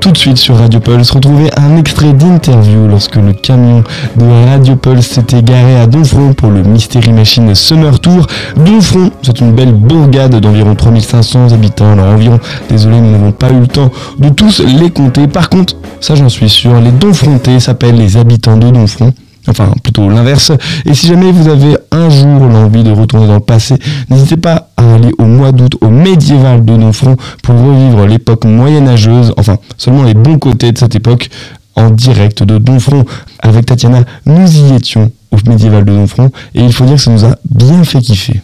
tout de suite sur Radio Pulse, retrouver un extrait d'interview lorsque le camion de Radio Pulse s'était garé à Domfront pour le Mystery Machine Summer Tour. Domfront, c'est une belle bourgade d'environ 3500 habitants. Alors environ, désolé, nous n'avons pas eu le temps de tous les compter. Par contre, ça j'en suis sûr, les Domfrontais s'appellent les habitants de Domfront. Enfin, plutôt l'inverse. Et si jamais vous avez un jour l'envie de retourner dans le passé, n'hésitez pas à aller au mois d'août au médiéval de Domfront pour revivre l'époque moyenâgeuse, enfin, seulement les bons côtés de cette époque, en direct de Domfront. Avec Tatiana, nous y étions au médiéval de Domfront, et il faut dire que ça nous a bien fait kiffer.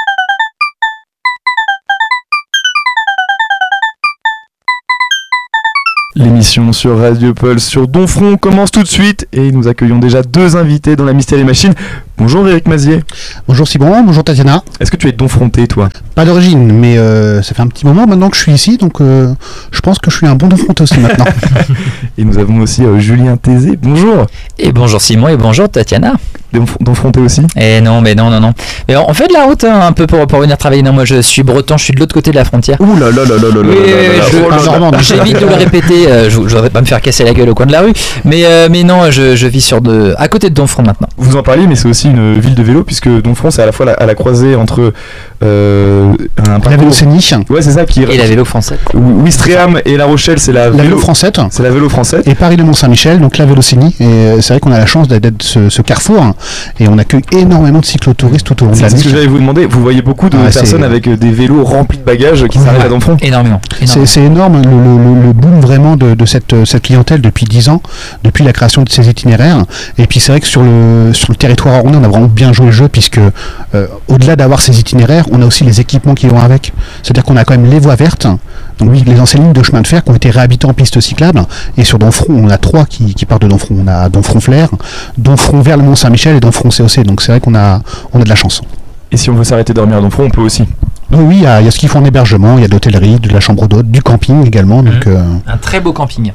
L'émission sur Radio Pulse sur Domfront commence tout de suite et nous accueillons déjà deux invités dans la Mystery Machine. Bonjour Eric Mazier. Bonjour Simon, bonjour Tatiana. Est-ce que tu es Domfrontais toi ? Pas d'origine, mais ça fait un petit moment maintenant que je suis ici, donc je pense que je suis un bon Domfrontais aussi maintenant. Et nous avons aussi Julien Tézé, bonjour. Et bonjour Simon et bonjour Tatiana. Domfrontais aussi ? Et non. Mais on fait de la route un peu pour venir travailler. Non, moi je suis breton, je suis de l'autre côté de la frontière. Ouh là là là là là là là. J'évite de le répéter, je voudrais pas me faire casser la gueule au coin de la rue, mais non, je vis à côté de Domfront maintenant. Vous en parliez, mais c'est aussi une ville de vélo, puisque Domfront c'est à la fois à la croisée entre un parcours... La Vélocénie. Ouais, c'est ça qui est... Et la vélo française. Ouistreham et La Rochelle, c'est la vélo française. C'est la vélo française. Et Paris le Mont-Saint-Michel, donc la Vélocénie. Et c'est vrai qu'on a la chance d'être ce carrefour, et on accueille énormément de cyclotouristes tout au long de l'année. C'est ce que j'allais vous demander. Vous voyez beaucoup de personnes avec des vélos remplis de bagages qui s'arrêtent à Domfront. Énormément. C'est énorme le boom vraiment de cette clientèle depuis 10 ans, depuis la création de ces itinéraires. Et puis c'est vrai que sur le territoire arrondis, on a vraiment bien joué le jeu, puisque au-delà d'avoir ces itinéraires, on a aussi les équipements qui vont avec. C'est-à-dire qu'on a quand même les voies vertes, donc oui, les anciennes lignes de chemin de fer qui ont été réhabilitées en pistes cyclables. Et sur Domfront, on a 3 qui partent de Domfront. On a Domfront-Flair, Domfront vers le Mont-Saint-Michel et Domfront COC. Donc c'est vrai qu'on a de la chance. Et si on veut s'arrêter dormir à Domfront, on peut aussi. Oui, il y a ce qu'il faut en hébergement, il y a de l'hôtellerie, de la chambre d'hôte, du camping également. Donc, un très beau camping.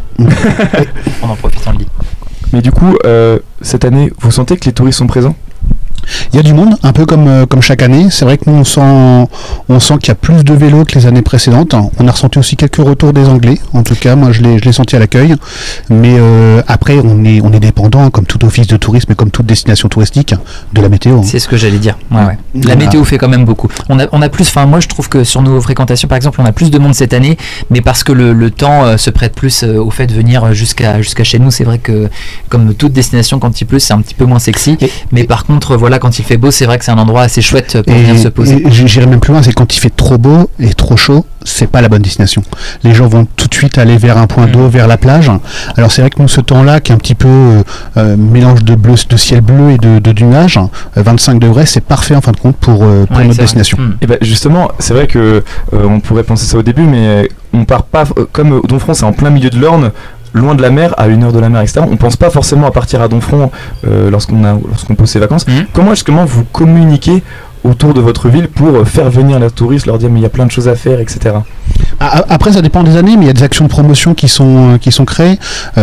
On en profite, on le dit. Mais du coup, cette année, vous sentez que les touristes sont présents ? Il y a du monde, un peu comme chaque année. C'est vrai que nous, on sent qu'il y a plus de vélos que les années précédentes. On a ressenti aussi quelques retours des Anglais. En tout cas, moi, je l'ai senti à l'accueil. Mais après, on est dépendant, comme tout office de tourisme et comme toute destination touristique, de la météo. C'est ce que j'allais dire. Ouais. La météo fait quand même beaucoup. On a plus. Enfin, moi, je trouve que sur nos fréquentations, par exemple, on a plus de monde cette année, mais parce que le temps se prête plus au fait de venir jusqu'à chez nous. C'est vrai que, comme toute destination, quand il pleut, c'est un petit peu moins sexy. Mais par contre, voilà, quand il fait beau, c'est vrai que c'est un endroit assez chouette pour venir se poser. Et j'irai même plus loin, c'est quand il fait trop beau et trop chaud, c'est pas la bonne destination. Les gens vont tout de suite aller vers un point d'eau, vers la plage. Alors c'est vrai que nous, ce temps-là, qui est un petit peu mélange de ciel bleu et de nuages, 25 degrés, c'est parfait en fin de compte pour notre destination. Et ben justement, c'est vrai que on pourrait penser ça au début, mais on part pas comme Domfront, c'est en plein milieu de l'Orne, loin de la mer, à 1 heure de la mer, etc. On pense pas forcément à partir à Domfront lorsqu'on pose ses vacances. Comment justement vous communiquez autour de votre ville pour faire venir les touristes, leur dire mais il y a plein de choses à faire, etc. Après, ça dépend des années, mais il y a des actions de promotion qui sont créées,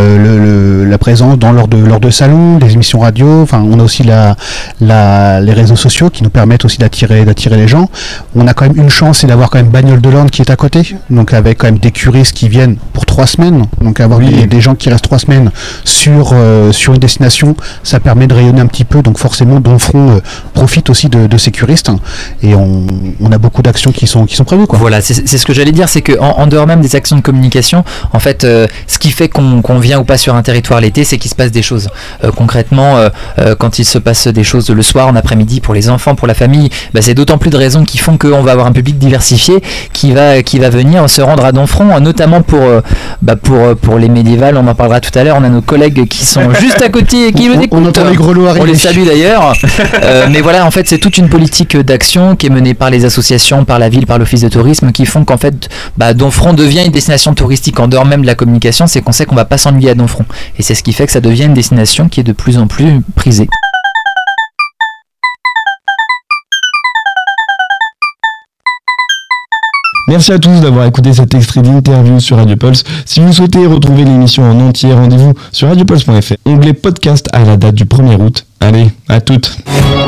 la présence lors de salons, des émissions radio. Enfin, on a aussi les réseaux sociaux qui nous permettent aussi d'attirer les gens. On a quand même une chance, c'est d'avoir quand même Bagnoles de l'Orne qui est à côté, donc avec quand même des curistes qui viennent pour 3 semaines. Donc avoir des gens qui restent 3 semaines sur une destination, ça permet de rayonner un petit peu. Donc forcément, Domfront profite aussi de ces curistes, et on a beaucoup d'actions qui sont prévues, quoi. Voilà, c'est ce que j'allais dire, c'est qu'en dehors même des actions de communication, en fait, ce qui fait qu'on vient ou pas sur un territoire l'été, c'est qu'il se passe des choses. Concrètement, quand il se passe des choses le soir, en après-midi, pour les enfants, pour la famille, c'est d'autant plus de raisons qui font qu'on va avoir un public diversifié qui va venir se rendre à Domfront, notamment pour les médiévales. On en parlera tout à l'heure. On a nos collègues qui sont juste à côté et qui nous écoutent. On entend les grelots arriver. On les salue d'ailleurs. Mais voilà, en fait, c'est toute une politique d'action qui est menée par les associations, par la ville, par l'office de tourisme, qui font qu'en fait, Domfront devient une destination touristique en dehors même de la communication. C'est qu'on sait qu'on va pas s'ennuyer à Domfront, et c'est ce qui fait que ça devient une destination qui est de plus en plus prisée. Merci à tous d'avoir écouté cet extrait d'interview sur Radio Pulse. Si vous souhaitez retrouver l'émission en entier, rendez-vous sur radiopulse.fr, onglet podcast à la date du 1er août. Allez, à toutes.